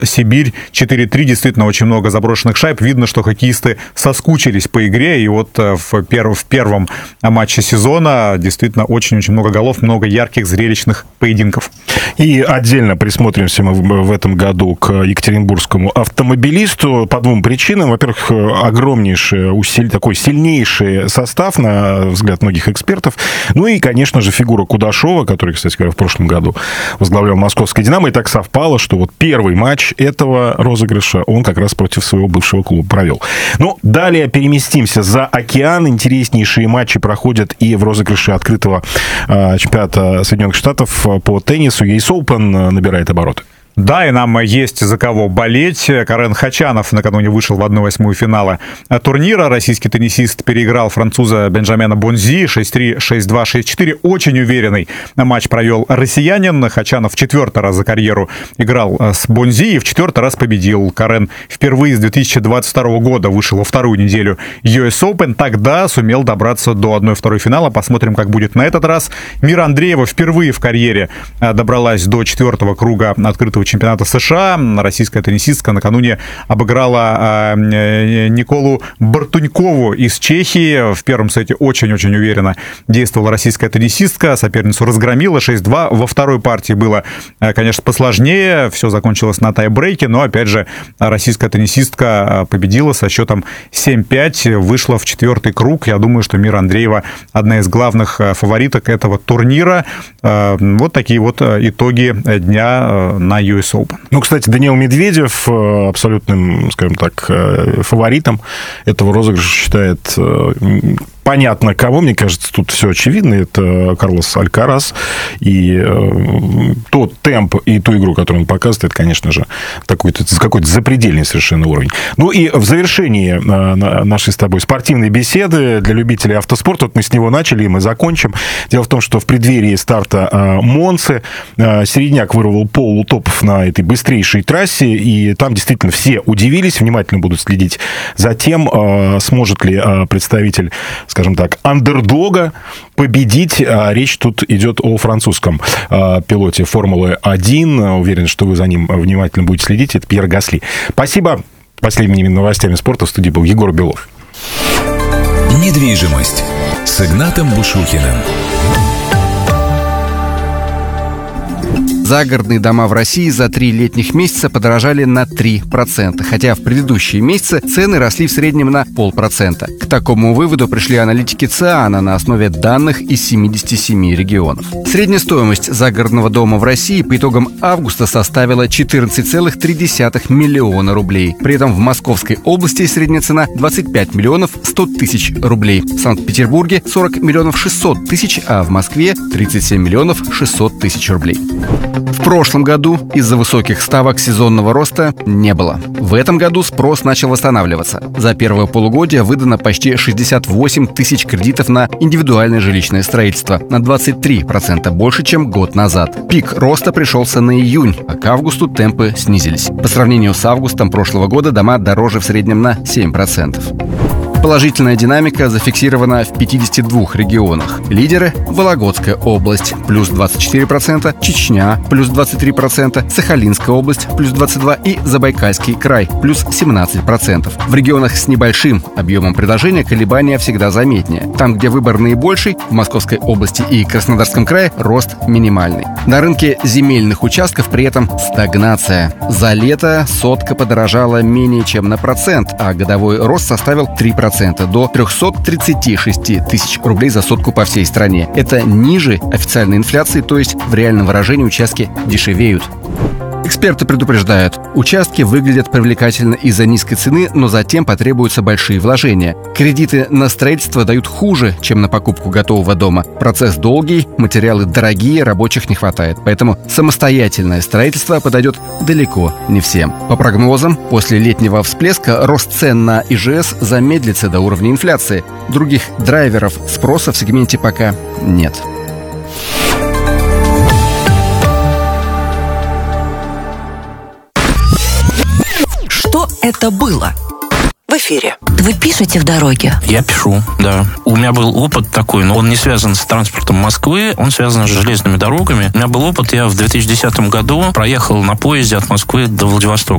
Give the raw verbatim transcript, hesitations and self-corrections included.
Сибирь четыре три. Действительно, очень много заброшенных шайб. Видно, что хоккеисты соскучились по игре. И вот в, перв, в первом матче сезона действительно очень-очень много голов, много ярких, зрелищных поединков. И отдельно присмотримся мы в этом году к екатеринбургскому автомобилисту по двум причинам. Во-первых, огромнейший, усиль... такой сильнейший состав, на взгляд многих экспертов. Ну и, конечно же, фигура Кудашова, который, кстати говоря, в прошлом году возглавлял московское «Динамо». И так совпало, что вот первый матч этого розыгрыша он как раз против своего бывшего клуба провел. Ну, далее переместимся за океан. Интереснейшие матчи проходят и в розыгрыше открытого э, чемпионата Соединенных Штатов по теннису. ю эс Open набирает обороты. Да, и нам есть за кого болеть. Карен Хачанов накануне вышел в одну восьмую финала турнира. Российский теннисист переиграл француза Бенджамена Бонзи шесть три, шесть два, шесть четыре. Очень уверенный матч провел россиянин. Хачанов в четвертый раз за карьеру играл с Бонзи и в четвертый раз победил. Карен впервые с две тысячи двадцать второго года вышел во вторую неделю ю эс Open. Тогда сумел добраться до одной второй финала. Посмотрим, как будет на этот раз. Мира Андреева впервые в карьере добралась до четвертого круга открытого чемпионата США. Российская теннисистка накануне обыграла э, Николу Бартунькову из Чехии. В первом сете очень-очень уверенно действовала российская теннисистка. Соперницу разгромила шесть два. Во второй партии было, э, конечно, посложнее. Все закончилось на тайбрейке, но, опять же, российская теннисистка победила со счетом семь пять. Вышла в четвертый круг. Я думаю, что Мира Андреева одна из главных фавориток этого турнира. Э, вот такие вот итоги дня на ю эс Open. Ну, кстати, Даниил Медведев абсолютным, скажем так, фаворитом этого розыгрыша считает... Понятно, кого, мне кажется, тут все очевидно. Это Карлос Алькарас. И э, тот темп и ту игру, которую он показывает, это, конечно же, какой-то, какой-то запредельный совершенно уровень. Ну и в завершении э, нашей с тобой спортивной беседы для любителей автоспорта, вот мы с него начали, и мы закончим. Дело в том, что в преддверии старта э, Монцы э, Середняк вырвал пол топов на этой быстрейшей трассе, и там действительно все удивились, внимательно будут следить за тем, э, сможет ли э, представитель, скажем так, андердога победить. Речь тут идет о французском пилоте Формулы один. Уверен, что вы за ним внимательно будете следить. Это Пьер Гасли. Спасибо. Последними новостями спорта в студии был Егор Белов. Недвижимость с Игнатом Бушухиным. Загородные дома в России за три летних месяца подорожали на три процента, хотя в предыдущие месяцы цены росли в среднем на полпроцента. К такому выводу пришли аналитики ЦИАНа на основе данных из семидесяти семи регионов. Средняя стоимость загородного дома в России по итогам августа составила четырнадцать целых три десятых миллиона рублей. При этом в Московской области средняя цена двадцать пять миллионов сто тысяч рублей. В Санкт-Петербурге сорок миллионов шестьсот тысяч, а в Москве тридцать семь миллионов шестьсот тысяч рублей. В прошлом году из-за высоких ставок сезонного роста не было. В этом году спрос начал восстанавливаться. За первое полугодие выдано почти шестьдесят восемь тысяч кредитов на индивидуальное жилищное строительство, на двадцать три процента больше, чем год назад. Пик роста пришелся на июнь, а к августу темпы снизились. По сравнению с августом прошлого года дома дороже в среднем на семь процентов. Положительная динамика зафиксирована в пятидесяти двух регионах. Лидеры – Вологодская область – плюс двадцать четыре процента, Чечня – плюс двадцать три процента, Сахалинская область – плюс двадцать два процента и Забайкальский край – плюс семнадцать процентов. В регионах с небольшим объемом предложения колебания всегда заметнее. Там, где выбор наибольший – в Московской области и Краснодарском крае – рост минимальный. На рынке земельных участков при этом стагнация. За лето сотка подорожала менее чем на процент, а годовой рост составил три процента. До трехсот тридцати шести тысяч рублей за сотку по всей стране. Это ниже официальной инфляции, то есть в реальном выражении участки дешевеют. Эксперты предупреждают, участки выглядят привлекательно из-за низкой цены, но затем потребуются большие вложения. Кредиты на строительство дают хуже, чем на покупку готового дома. Процесс долгий, материалы дорогие, рабочих не хватает. Поэтому самостоятельное строительство подойдет далеко не всем. По прогнозам, после летнего всплеска рост цен на и жэ эс замедлится до уровня инфляции. Других драйверов спроса в сегменте пока нет. Что это было? в эфире. Вы пишете в дороге? Я пишу, да. У меня был опыт такой, но он не связан с транспортом Москвы, он связан с железными дорогами. У меня был опыт, я в две тысячи десятом году проехал на поезде от Москвы до Владивостока.